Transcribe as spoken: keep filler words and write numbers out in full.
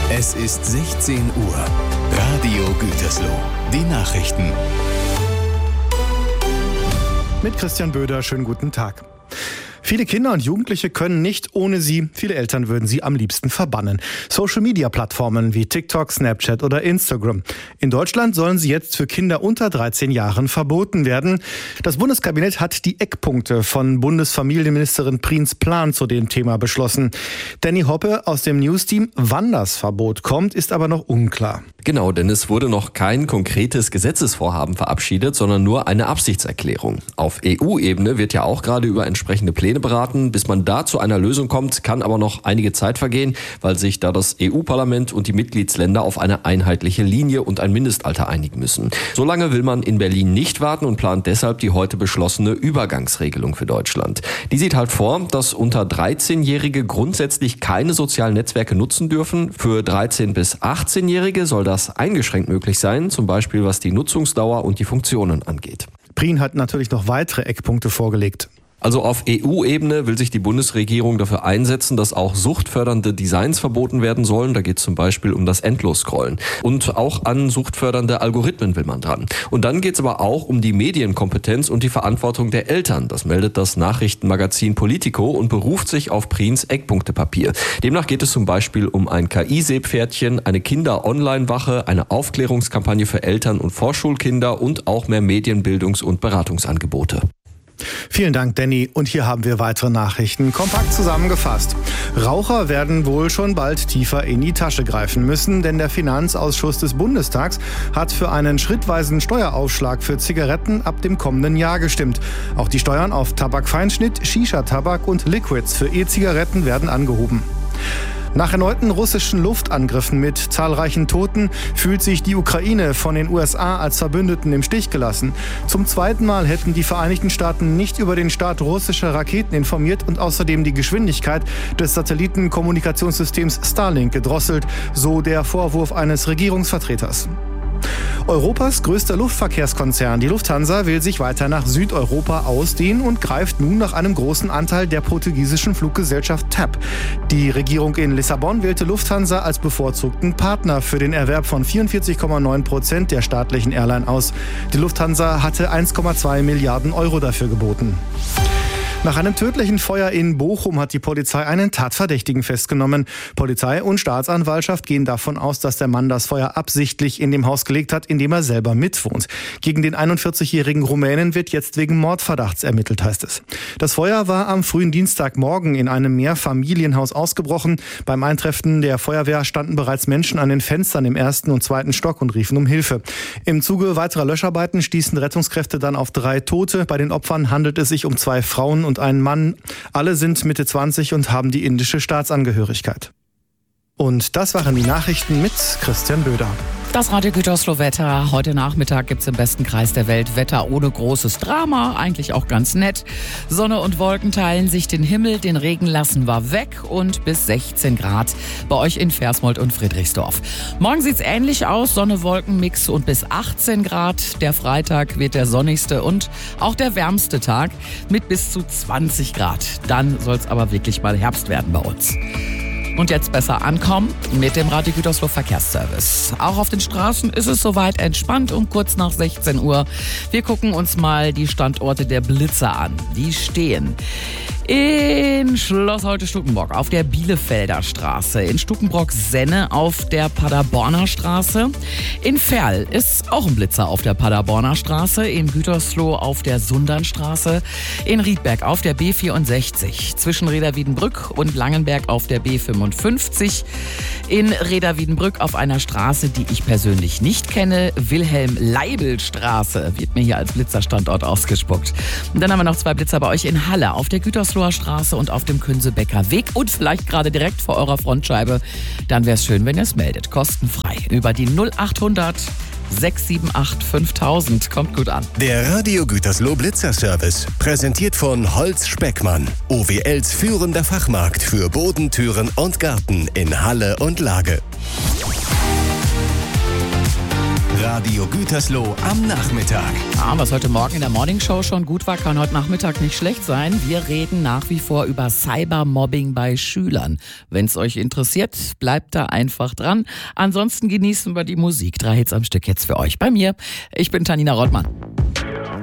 Es ist sechzehn Uhr. Radio Gütersloh. Die Nachrichten. Mit Christian Böder, schönen guten Tag. Viele Kinder und Jugendliche können nicht ohne sie. Viele Eltern würden sie am liebsten verbannen. Social-Media-Plattformen wie TikTok, Snapchat oder Instagram. In Deutschland sollen sie jetzt für Kinder unter dreizehn Jahren verboten werden. Das Bundeskabinett hat die Eckpunkte von Bundesfamilienministerin Prins Plan zu dem Thema beschlossen. Danny Hoppe aus dem News-Team: Wann das Verbot kommt, ist aber noch unklar. Genau, denn es wurde noch kein konkretes Gesetzesvorhaben verabschiedet, sondern nur eine Absichtserklärung. Auf E U-Ebene wird ja auch gerade über entsprechende Pläne beraten. Bis man da zu einer Lösung kommt, kann aber noch einige Zeit vergehen, weil sich da das E U-Parlament und die Mitgliedsländer auf eine einheitliche Linie und ein Mindestalter einigen müssen. So lange will man in Berlin nicht warten und plant deshalb die heute beschlossene Übergangsregelung für Deutschland. Die sieht halt vor, dass unter dreizehnjährige grundsätzlich keine sozialen Netzwerke nutzen dürfen. Für dreizehn- bis achtzehnjährige soll das eingeschränkt möglich sein, zum Beispiel was die Nutzungsdauer und die Funktionen angeht. Prien hat natürlich noch weitere Eckpunkte vorgelegt. Also auf E U-Ebene will sich die Bundesregierung dafür einsetzen, dass auch suchtfördernde Designs verboten werden sollen. Da geht es zum Beispiel um das Endlosscrollen. Und auch an suchtfördernde Algorithmen will man dran. Und dann geht es aber auch um die Medienkompetenz und die Verantwortung der Eltern. Das meldet das Nachrichtenmagazin Politico und beruft sich auf Priens Eckpunktepapier. Demnach geht es zum Beispiel um ein K I-Seepferdchen, eine Kinder-Online-Wache, eine Aufklärungskampagne für Eltern und Vorschulkinder und auch mehr Medienbildungs- und Beratungsangebote. Vielen Dank, Danny. Und hier haben wir weitere Nachrichten kompakt zusammengefasst. Raucher werden wohl schon bald tiefer in die Tasche greifen müssen, denn der Finanzausschuss des Bundestags hat für einen schrittweisen Steueraufschlag für Zigaretten ab dem kommenden Jahr gestimmt. Auch die Steuern auf Tabakfeinschnitt, Shisha-Tabak und Liquids für E-Zigaretten werden angehoben. Nach erneuten russischen Luftangriffen mit zahlreichen Toten fühlt sich die Ukraine von den U S A als Verbündeten im Stich gelassen. Zum zweiten Mal hätten die Vereinigten Staaten nicht über den Start russischer Raketen informiert und außerdem die Geschwindigkeit des Satellitenkommunikationssystems Starlink gedrosselt, so der Vorwurf eines Regierungsvertreters. Europas größter Luftverkehrskonzern, die Lufthansa, will sich weiter nach Südeuropa ausdehnen und greift nun nach einem großen Anteil der portugiesischen Fluggesellschaft T A P. Die Regierung in Lissabon wählte Lufthansa als bevorzugten Partner für den Erwerb von vierundvierzig Komma neun Prozent der staatlichen Airline aus. Die Lufthansa hatte eins Komma zwei Milliarden Euro dafür geboten. Nach einem tödlichen Feuer in Bochum hat die Polizei einen Tatverdächtigen festgenommen. Polizei und Staatsanwaltschaft gehen davon aus, dass der Mann das Feuer absichtlich in dem Haus gelegt hat, in dem er selber mitwohnt. Gegen den einundvierzigjährigen Rumänen wird jetzt wegen Mordverdachts ermittelt, heißt es. Das Feuer war am frühen Dienstagmorgen in einem Mehrfamilienhaus ausgebrochen. Beim Eintreffen der Feuerwehr standen bereits Menschen an den Fenstern im ersten und zweiten Stock und riefen um Hilfe. Im Zuge weiterer Löscharbeiten stießen Rettungskräfte dann auf drei Tote. Bei den Opfern handelt es sich um zwei Frauen und einen Mann. Alle sind Mitte zwanzig und haben die indische Staatsangehörigkeit. Und das waren die Nachrichten mit Christian Böder. Das Radio Gütersloh Wetter. Heute Nachmittag gibt's im besten Kreis der Welt Wetter ohne großes Drama. Eigentlich auch ganz nett. Sonne und Wolken teilen sich den Himmel. Den Regen lassen wir weg und bis sechzehn Grad bei euch in Versmold und Friedrichsdorf. Morgen sieht's ähnlich aus. Sonne, Wolken, Mix und bis achtzehn Grad. Der Freitag wird der sonnigste und auch der wärmste Tag mit bis zu zwanzig Grad. Dann soll's aber wirklich mal Herbst werden bei uns. Und jetzt besser ankommen mit dem Radio Gütersloh Verkehrsservice. Auch auf den Straßen ist es soweit entspannt um kurz nach sechzehn Uhr. Wir gucken uns mal die Standorte der Blitzer an. Die stehen in Schloss Holte-Stukenbrock auf der Bielefelder Straße, in Stukenbrock-Senne auf der Paderborner Straße, in Ferl ist auch ein Blitzer auf der Paderborner Straße, in Gütersloh auf der Sundernstraße, in Riedberg auf der B vierundsechzig, zwischen Reda-Wiedenbrück und Langenberg auf der B fünfundfünfzig, in Reda-Wiedenbrück auf einer Straße, die ich persönlich nicht kenne, Wilhelm-Leibel-Straße, wird mir hier als Blitzerstandort ausgespuckt. Und dann haben wir noch zwei Blitzer bei euch in Halle auf der Gütersloher Straße und auf dem Künsebecker Weg und vielleicht gerade direkt vor eurer Frontscheibe. Dann wäre es schön, wenn ihr es meldet. Kostenfrei über die null achthundert sechs sieben acht fünftausend. Kommt gut an. Der Radio Gütersloh Blitzerservice, präsentiert von Holz Speckmann, O W Ls führender Fachmarkt für Boden, Türen und Garten in Halle und Lage. Radio Gütersloh am Nachmittag. Ah, was heute Morgen in der Morningshow schon gut war, kann heute Nachmittag nicht schlecht sein. Wir reden nach wie vor über Cybermobbing bei Schülern. Wenn es euch interessiert, bleibt da einfach dran. Ansonsten genießen wir die Musik. Drei Hits am Stück jetzt für euch bei mir. Ich bin Tanina Rottmann.